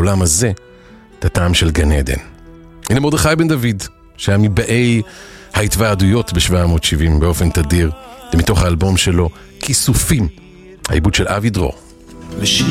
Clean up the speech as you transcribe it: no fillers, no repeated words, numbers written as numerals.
בעולם הזה את הטעם של גן עדן. הנה מרדכי בן דוד, שהיה מבאי ההתוועדויות ב-770 באופן תדיר, ומתוך האלבום שלו, כיסופים, העיבוד של אבי דרור.